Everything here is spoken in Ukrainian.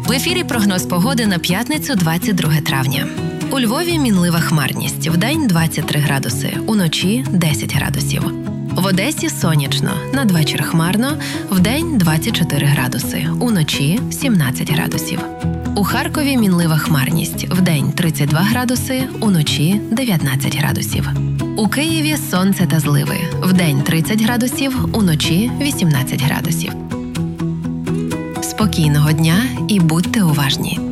В ефірі прогноз погоди на п'ятницю, 22 травня. У Львові мінлива хмарність. Вдень 23 градуси, уночі 10 градусів. В Одесі сонячно, надвечір хмарно, вдень 24 градуси, уночі 17 градусів. У Харкові мінлива хмарність. Вдень 32 градуси, уночі 19 градусів. У Києві сонце та зливи. Вдень 30 градусів, уночі 18 градусів. Спокійного дня і будьте уважні!